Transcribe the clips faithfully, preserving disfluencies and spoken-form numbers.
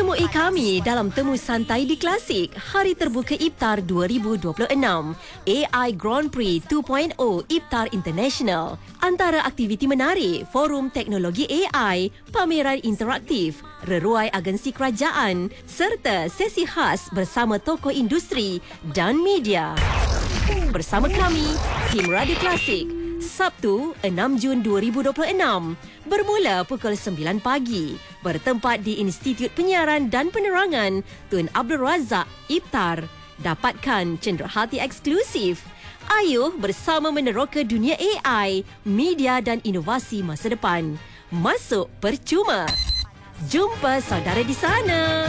Temui kami dalam Temu Santai di Klasik, Hari Terbuka Iftar dua ribu dua puluh enam, A I Grand Prix dua titik kosong Iftar International. Antara aktiviti menarik, forum teknologi A I, pameran interaktif, reruai agensi kerajaan serta sesi khas bersama tokoh industri dan media. Bersama kami, Tim Radio Klasik, Sabtu enam Jun dua ribu dua puluh enam, bermula pukul sembilan pagi, bertempat di Institut Penyiaran dan Penerangan Tun Abdul Razak, Iftar. Dapatkan cenderahati eksklusif. Ayuh bersama meneroka dunia A I, media dan inovasi masa depan. Masuk percuma. Jumpa saudara di sana.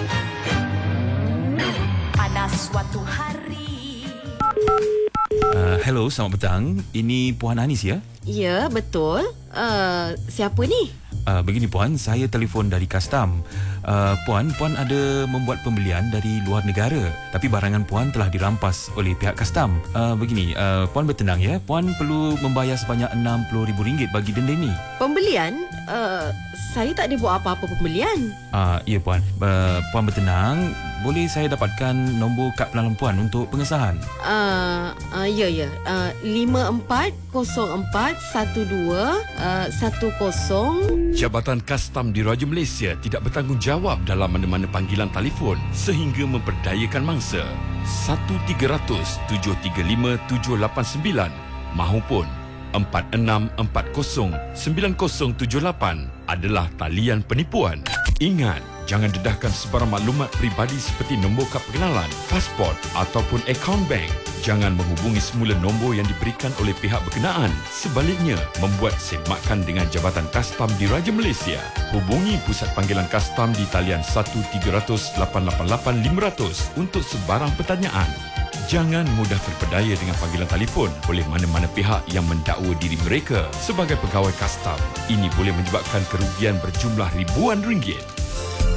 Panas suatu hari. Uh, hello, selamat petang. Ini Puan Anis ya? Ya, betul. Uh, siapa ni? Uh, begini Puan, saya telefon dari Kastam. Uh, Puan, Puan ada membuat pembelian dari luar negara, tapi barangan Puan telah dirampas oleh pihak Kastam. Uh, begini, uh, Puan bertenang ya. Puan perlu membayar sebanyak enam puluh ribu ringgit bagi denda ini. Pembelian? Uh, saya tak ada buat apa-apa pembelian. Uh, ya Puan, uh, Puan bertenang. Boleh saya dapatkan nombor kad penalan Puan untuk pengesahan? Uh, uh, ya, ya. Uh, lima empat kosong empat satu dua satu kosong. Jabatan Kastam Diraja Malaysia tidak bertanggungjawab dalam mana-mana panggilan telefon sehingga memperdayakan mangsa. satu tiga kosong tujuh tiga lima tujuh lapan sembilan mahupun empat enam empat kosong sembilan kosong tujuh lapan adalah talian penipuan. Ingat, jangan dedahkan sebarang maklumat peribadi seperti nombor kad pengenalan, pasport ataupun akaun bank. Jangan menghubungi semula nombor yang diberikan oleh pihak berkenaan. Sebaliknya, membuat semakan dengan Jabatan Kastam Diraja Malaysia. Hubungi Pusat Panggilan Kastam di talian satu tiga kosong lapan lapan lapan lima kosong untuk sebarang pertanyaan. Jangan mudah terpedaya dengan panggilan telefon oleh mana-mana pihak yang mendakwa diri mereka sebagai pegawai kastam. Ini boleh menyebabkan kerugian berjumlah ribuan ringgit.